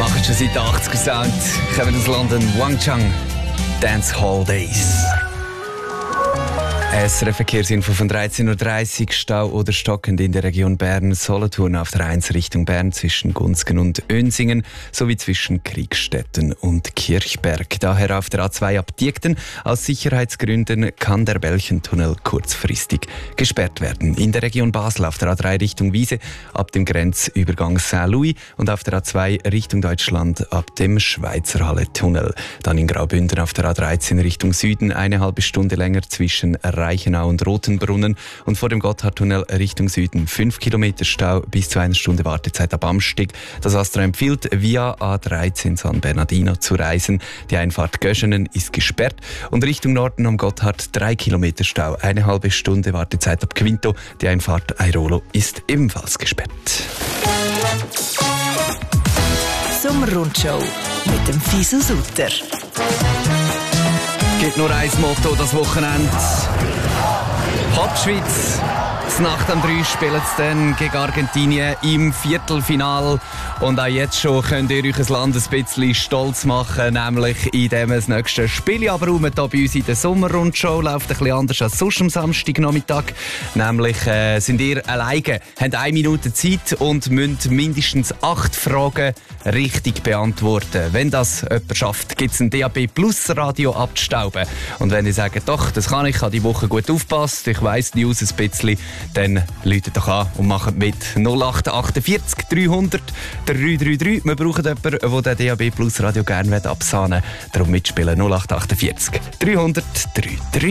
Machen schon seit 80er Sound. Kommen aus London, Wangchang, Dance Hall Days. SRF-Verkehrsinfo von 13.30 Uhr. Stau oder stockend in der Region Bern-Solothurn auf der 1 Richtung Bern zwischen Gunzgen und Önsingen sowie zwischen Kriegstetten und Kirchberg. Daher auf der A2 ab Diekten. Aus Sicherheitsgründen kann der Belchentunnel kurzfristig gesperrt werden. In der Region Basel auf der A3 Richtung Wiese ab dem Grenzübergang Saint-Louis und auf der A2 Richtung Deutschland ab dem Schweizerhalle-Tunnel. Dann in Graubünden auf der A13 Richtung Süden eine halbe Stunde länger zwischen Reichenau und Rotenbrunnen und vor dem Gotthardtunnel Richtung Süden 5 Kilometer Stau bis zu 1 Stunde Wartezeit ab Amstig. Das Astra empfiehlt, via A13 San Bernardino zu reisen. Die Einfahrt Göschenen ist gesperrt und Richtung Norden am Gotthard 3 Kilometer Stau, eine halbe Stunde Wartezeit ab Quinto. Die Einfahrt Airolo ist ebenfalls gesperrt. Sommerrundschau mit dem Fisu Sutter. Es gibt nur ein Motto das Wochenende. Hauptschweiz. Nacht am 3 spielen sie dann gegen Argentinien im Viertelfinal. Und auch jetzt schon könnt ihr euch ein Land ein bisschen stolz machen, nämlich indem das nächste Spiel aber hier bei uns in der Sommerrundschau läuft ein bisschen anders als sonst am Samstagnachmittag. Nämlich sind ihr alleine, habt 1 Minute Zeit und müsst mindestens 8 Fragen richtig beantworten. Wenn das jemand schafft, gibt es ein DAB Plus Radio abzustauben. Und wenn ihr sagt, doch, das kann ich, habe die Woche gut aufgepasst, ich weiss die News ein bisschen, dann läutet doch an und macht mit 0848 300 333. Wir brauchen jemanden, der den DAB Plus Radio gerne absahnen will. Darum mitspielen 0848 300 333.